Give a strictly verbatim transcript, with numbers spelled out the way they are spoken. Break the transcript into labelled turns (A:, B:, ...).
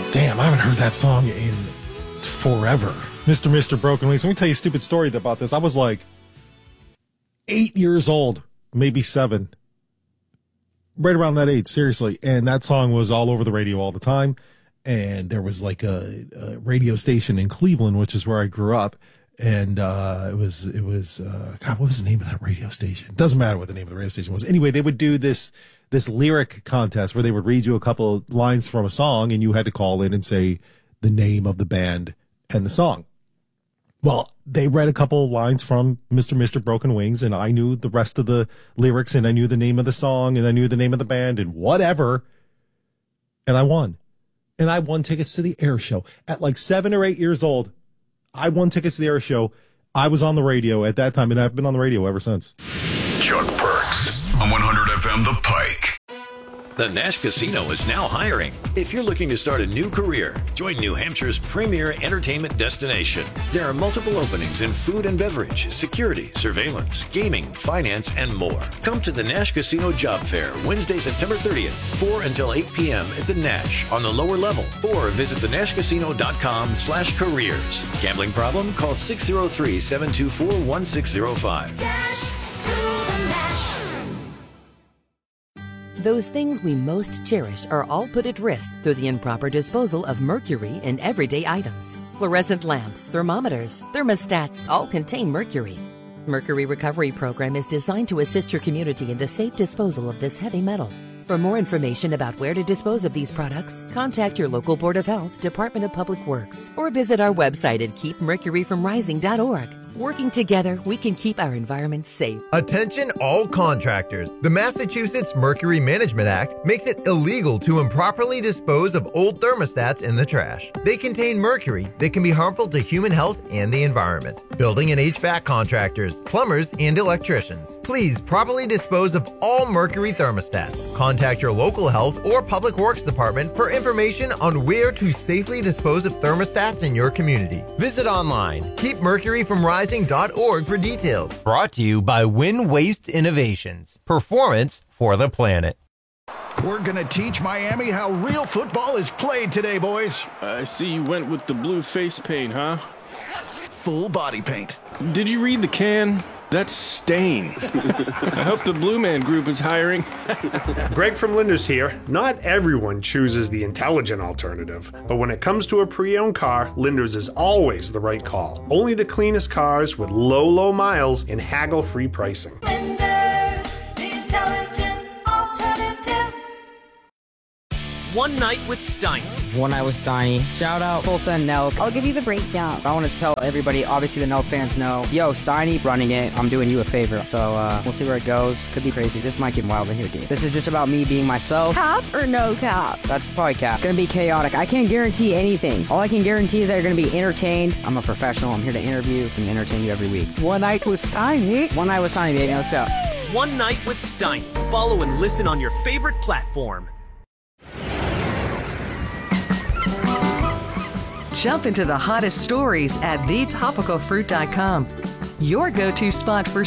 A: Damn, I haven't heard that song in forever. Mister Mister Broken Wings. Let me tell you a stupid story about this. I was like eight years old, maybe seven. Right around that age, seriously. And that song was all over the radio all the time. And there was like a, a radio station in Cleveland, which is where I grew up. And uh, it was, it was uh, God, what was the name of that radio station? Doesn't matter what the name of the radio station was. Anyway, they would do this this lyric contest where they would read you a couple lines from a song, and you had to call in and say the name of the band and the song. Well, they read a couple lines from Mister Mister Broken Wings, and I knew the rest of the lyrics, and I knew the name of the song, and I knew the name of the band, and whatever. And I won. And I won tickets to the air show. At like seven or eight years old, I won tickets to the air show. I was on the radio at that time, and I've been on the radio ever since.
B: Chuck Perks on one hundred F M The Pike.
C: The Nash Casino is now hiring. If you're looking to start a new career, join New Hampshire's premier entertainment destination. There are multiple openings in food and beverage, security, surveillance, gaming, finance, and more. Come to the Nash Casino Job Fair Wednesday, September thirtieth, four until eight p.m. at the Nash on the lower level, or visit the nash casino dot com slash careers. Gambling problem? Call six oh three, seven two four, one six oh five.
D: Dash to the Nash.
E: Those things we most cherish are all put at risk through the improper disposal of mercury in everyday items. Fluorescent lamps, thermometers, thermostats all contain mercury. Mercury Recovery Program is designed to assist your community in the safe disposal of this heavy metal. For more information about where to dispose of these products, contact your local Board of Health, Department of Public Works, or visit our website at keep mercury from rising dot org. Working together, we can keep our environment safe.
F: Attention all contractors. The Massachusetts Mercury Management Act makes it illegal to improperly dispose of old thermostats in the trash. They contain mercury that can be harmful to human health and the environment. Building and H V A C contractors, plumbers, and electricians, please properly dispose of all mercury thermostats. Contact your local health or public works department for information on where to safely dispose of thermostats in your community. Visit online, keep mercury from rising dot org for details. Brought to you by Win Waste Innovations. Performance for the planet.
G: We're going to teach Miami how real football is played today, boys.
H: I see you went with the blue face paint, huh?
G: Full body paint.
H: Did you read the can? That's Stain. I hope the Blue Man Group is hiring.
I: Greg from Linders here. Not everyone chooses the intelligent alternative, but when it comes to a pre-owned car, Linders is always the right call. Only the cleanest cars with low, low miles and haggle-free pricing.
D: Linders, the intelligent alternative.
J: One Night with Steiny.
K: One Night with Steiny. Shout out Tulsa and Nelk.
L: I'll give you the breakdown.
K: I want to tell everybody, obviously the Nelk fans know, yo, Steiny running it. I'm doing you a favor. So uh, we'll see where it goes. Could be crazy. This might get wild in here, dude. This is just about me being myself.
L: Cap or no cap?
K: That's probably cap. It's going to be chaotic. I can't guarantee anything. All I can guarantee is that you're going to be entertained. I'm a professional. I'm here to interview and entertain you every week.
L: One Night with Steiny.
K: One Night with Steiny, baby. Let's go.
J: One Night with Steiny. Follow and listen on your favorite platform.
M: Jump into the hottest stories at the topical fruit dot com. Your go-to spot for